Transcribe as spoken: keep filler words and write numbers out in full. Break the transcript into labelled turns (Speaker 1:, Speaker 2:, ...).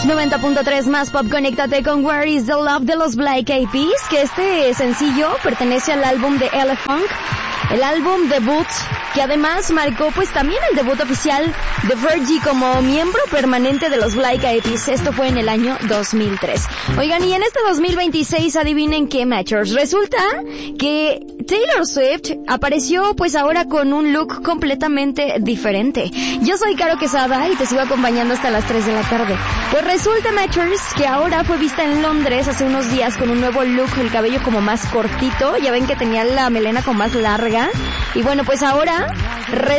Speaker 1: noventa punto tres más pop, conéctate con Where is the Love de los Black Eyed Peas, que este sencillo pertenece al álbum de Elephant, el álbum debut, que además marcó pues también el debut oficial de Fergie como miembro permanente de los Black Eyed Peas. Esto fue en el año dos mil tres. Oigan, y en este dos mil veintiséis, adivinen qué, matchers. Resulta que Taylor Swift apareció pues ahora con un look completamente diferente. Yo soy Caro Quesada y te sigo acompañando hasta las tres de la tarde. Pues resulta, matchers, que ahora fue vista en Londres hace unos días con un nuevo look, el cabello como más cortito. Ya ven que tenía la melena como más larga. Y bueno, pues ahora